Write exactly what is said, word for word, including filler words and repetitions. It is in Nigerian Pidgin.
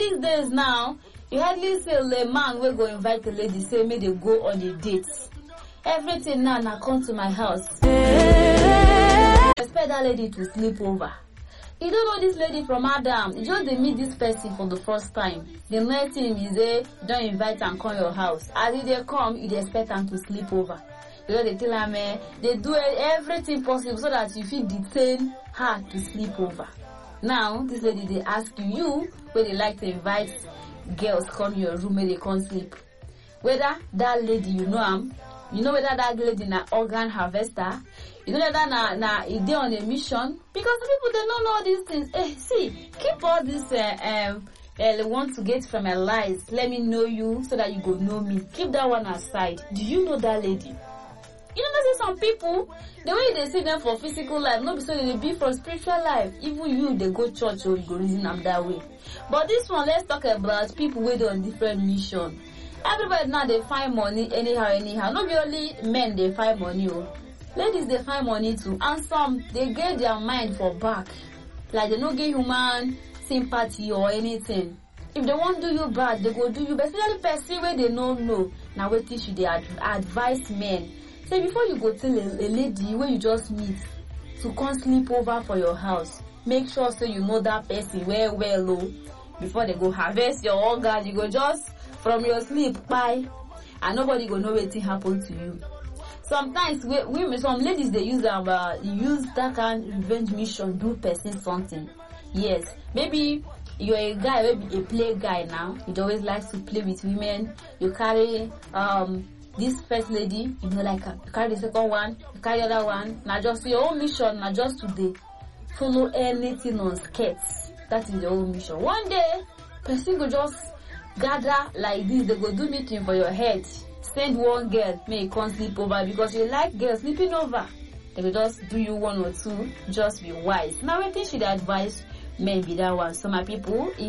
these days now, you hardly see a man will go invite a lady, say, may they go on a date. Everything now, now come to my house. Expect that lady to sleep over. You don't know this lady from Adam. You just they meet this person for the first time. The next thing is they don't invite and come your house. As they come, you expect them to sleep over. Because they tell them, eh, they do everything possible so that you feel detain her to sleep over. Now, this lady, they ask you, you, where they like to invite girls come your room where they can't sleep. Whether that lady, you know am, you know whether that lady na organ harvester, you know whether na na is they on a mission, because the people they don't know all these things. Eh, see, keep all this uh, um uh, want to get from my lies. Let me know you so that you go know me. Keep that one aside. Do you know that lady? You know, there's some people, the way they see them for physical life, not so they be for spiritual life. Even you, they go church or you go reason them that way. But this one, let's talk about people with on different mission. Everybody now they find money anyhow, anyhow. Not only men they find money, oh. Ladies they find money too, and some they get their mind for back, like they don't get human sympathy or anything. If they won't do you bad, they go do you. But especially person where they don't know. Now what should they ad- advise men? Say before you go tell a, a lady where you just meet to come sleep over for your house, make sure so you know that person well well low before they go harvest your organ. You go just from your sleep bye, and nobody go know what happen to you. Sometimes we, we some ladies they use um uh, use that kind of revenge mission do person something. Yes, maybe you're a guy, maybe a play guy now. You always like to play with women. You carry um. this first lady, you know, like you carry the second one, you carry the other one. Now just your own mission, now just today, follow anything on skirts. That is your own mission. One day, person go just gather like this. They go do meeting for your head. Send one girl, may you come sleep over because you like girls sleeping over. They will just do you one or two. Just be wise. Now, I think should advise men be that one. So my people, if